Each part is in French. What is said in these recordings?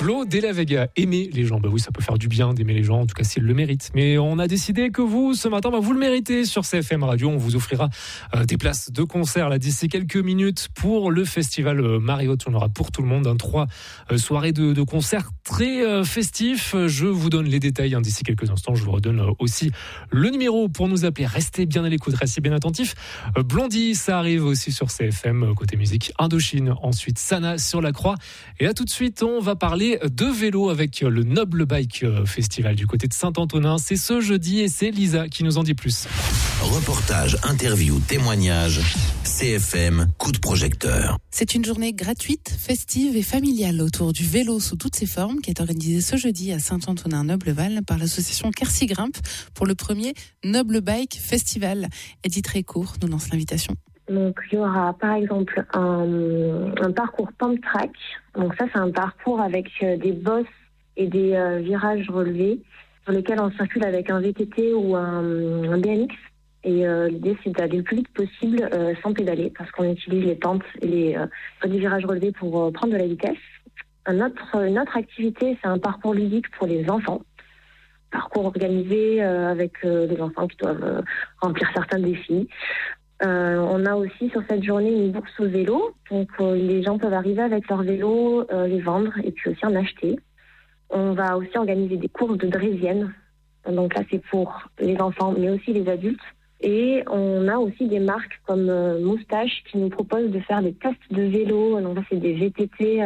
Flo de la Vega, aimer les gens. Bah oui, ça peut faire du bien d'aimer les gens, en tout cas s'ils le méritent. Mais on a décidé que vous, ce matin, vous le méritez sur CFM Radio. On vous offrira des places de concert là d'ici quelques minutes pour le festival Mariotte. On aura pour tout le monde 3 soirées de concerts très festifs. Je vous donne les détails d'ici quelques instants. Je vous redonne aussi le numéro pour nous appeler. Restez bien à l'écoute, restez bien attentifs. Blondie, ça arrive aussi sur CFM côté musique. Indochine, ensuite Sana sur la Croix. Et là tout de suite, on va parler de vélo avec le Noble Bike Festival du côté de Saint-Antonin. C'est ce jeudi et c'est Lisa qui nous en dit plus. Reportage, interview, témoignage, CFM, coup de projecteur. C'est une journée gratuite, festive et familiale autour du vélo sous toutes ses formes qui est organisée ce jeudi à Saint-Antonin-Nobleval par l'association Quercy Grimpe pour le premier Noble Bike Festival. Edith Récourt nous lance l'invitation. Donc, il y aura par exemple un parcours pump track. Donc ça, c'est un parcours avec des bosses et des virages relevés sur lesquels on circule avec un VTT ou un BMX. Et l'idée, c'est d'aller le plus vite possible sans pédaler parce qu'on utilise les pentes et les virages relevés pour prendre de la vitesse. Une autre activité, c'est un parcours ludique pour les enfants. Parcours organisé avec les enfants qui doivent remplir certains défis. On a aussi sur cette journée une bourse au vélo. Donc les gens peuvent arriver avec leur vélo, les vendre et puis aussi en acheter. On va aussi organiser des courses de draisienne. Donc là, c'est pour les enfants, mais aussi les adultes. Et on a aussi des marques comme Moustache qui nous proposent de faire des tests de vélo. Donc là, c'est des VTT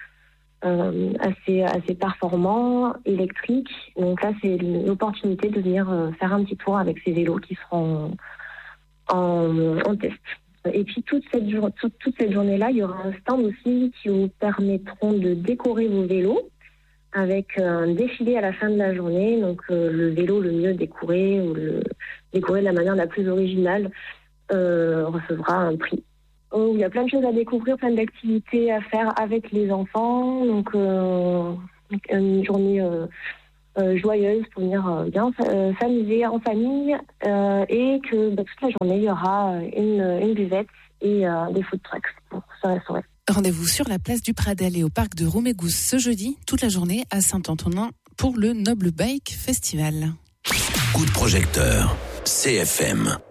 assez performants, électriques. Donc là, c'est l'opportunité de venir faire un petit tour avec ces vélos qui seront en test. Et puis toute cette journée-là, il y aura un stand aussi qui vous permettront de décorer vos vélos avec un défilé à la fin de la journée. Donc le vélo le mieux décoré ou le décoré de la manière la plus originale recevra un prix. Il y a plein de choses à découvrir, plein d'activités à faire avec les enfants. Donc une journée joyeuse pour venir bien s'amuser en famille et que toute la journée il y aura une buvette et des food trucks pour se restaurer. Rendez-vous sur la place du Pradel et au parc de Roumégous ce jeudi, toute la journée à Saint-Antonin pour le Noble Bike Festival. Coup de projecteur, CFM.